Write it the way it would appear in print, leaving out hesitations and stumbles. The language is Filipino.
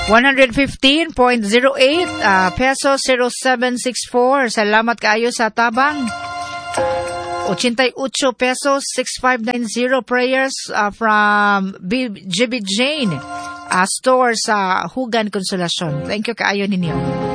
115.08 peso 0764. Salamat kaayo sa tabang. 88 pesos 6590 prayers from GB Jane store sa Hugan Konsolasyon. Thank you kaayo ninyo.